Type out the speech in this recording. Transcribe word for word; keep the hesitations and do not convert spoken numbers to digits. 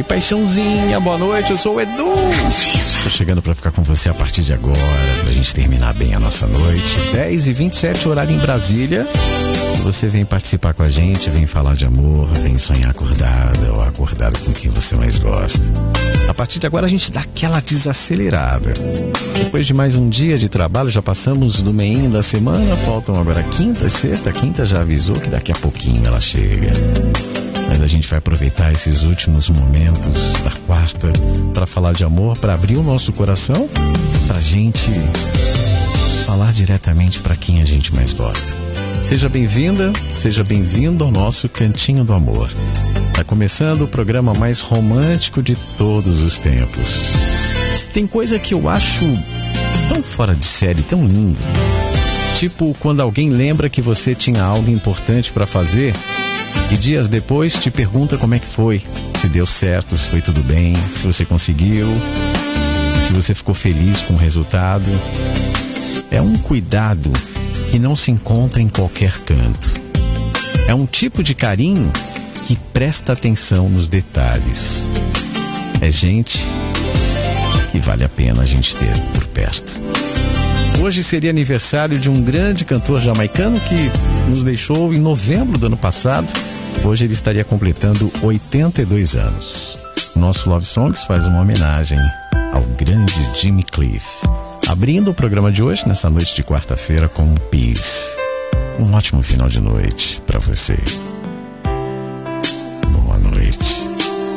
paixãozinha, boa noite, eu sou o Edu. Tô chegando pra ficar com você a partir de agora, pra gente terminar bem a nossa noite. dez e vinte e sete, horário em Brasília. Você vem participar com a gente, vem falar de amor, vem sonhar acordada ou acordado com quem você mais gosta. A partir de agora a gente dá aquela desacelerada. Depois de mais um dia de trabalho, já passamos do meio da semana, faltam agora quinta e sexta. Quinta já avisou que daqui a pouquinho ela chega. Mas a gente vai aproveitar esses últimos momentos da quarta para falar de amor, para abrir o nosso coração, pra gente falar diretamente para quem a gente mais gosta. Seja bem-vinda, seja bem-vindo ao nosso Cantinho do Amor. Tá começando o programa mais romântico de todos os tempos. Tem coisa que eu acho tão fora de série, tão lindo. Tipo quando alguém lembra que você tinha algo importante para fazer e dias depois te pergunta como é que foi, se deu certo, se foi tudo bem, se você conseguiu, se você ficou feliz com o resultado. É um cuidado que não se encontra em qualquer canto. É um tipo de carinho que presta atenção nos detalhes. É gente que vale a pena a gente ter por perto. Hoje seria aniversário de um grande cantor jamaicano que nos deixou em novembro do ano passado. Hoje ele estaria completando oitenta e dois anos. Nosso Love Songs faz uma homenagem ao grande Jimmy Cliff. Abrindo o programa de hoje, nessa noite de quarta-feira, com Peace. Um ótimo final de noite para você.